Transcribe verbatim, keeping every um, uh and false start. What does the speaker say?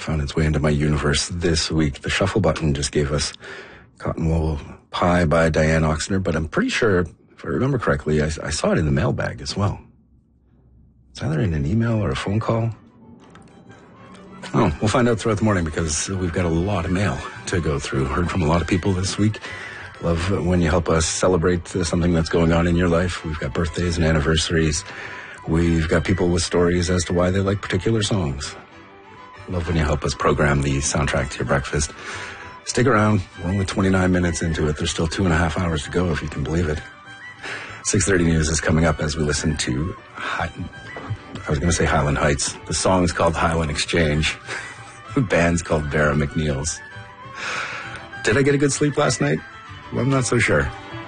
found its way into my universe this week. The shuffle button just gave us Cotton Wool Pie by Diane Oxner, but I'm pretty sure, if I remember correctly, I, I saw it in the mailbag as well. It's either in an email or a phone call. Oh, we'll find out throughout the morning because we've got a lot of mail to go through. Heard from a lot of people this week. Love when you help us celebrate something that's going on in your life. We've got birthdays and anniversaries. We've got people with stories as to why they like particular songs. Love when you help us program the soundtrack to your breakfast. Stick around. We're only twenty-nine minutes into it. There's still two and a half hours to go, if you can believe it. six thirty News is coming up as we listen to, Hi- I was going to say Highland Heights. The song's called Highland Exchange. The band's called Vera McNeil's. Did I get a good sleep last night? Well, I'm not so sure.